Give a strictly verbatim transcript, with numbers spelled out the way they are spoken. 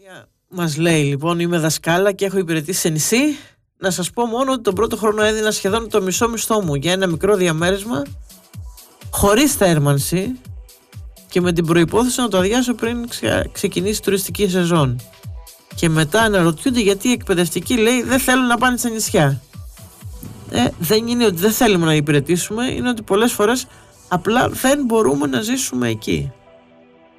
Μας λέει λοιπόν, είμαι δασκάλα και έχω υπηρετήσει σε νησί. Να σας πω μόνο ότι τον πρώτο χρόνο έδινα σχεδόν το μισό μισθό μου για ένα μικρό διαμέρισμα, χωρίς θέρμανση και με την προϋπόθεση να το αδειάσω πριν ξε... ξεκινήσει η τουριστική σεζόν. Και μετά αναρωτιούνται γιατί οι εκπαιδευτικοί, λέει, δεν θέλουν να πάνε στα νησιά. Ε, δεν είναι ότι δεν θέλουμε να υπηρετήσουμε, είναι ότι πολλές φορές απλά δεν μπορούμε να ζήσουμε εκεί.